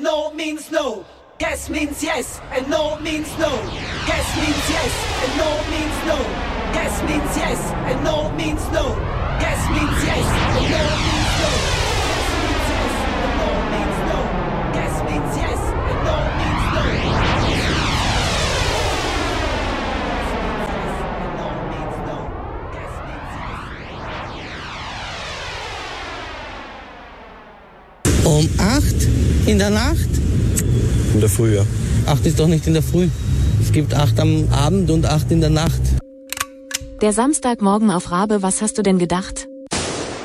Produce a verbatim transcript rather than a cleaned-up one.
no means no. Yes means yes, and no means no. Yes means yes, and no means no. Yes means yes, and no means no. Yes means yes, and no means no. Yes means yes, and no means no. Um acht in der Nacht? In der Früh, ja. Acht ist doch nicht in der Früh. Es gibt acht am Abend und acht in der Nacht. Der Samstagmorgen auf Rabe, was hast du denn gedacht?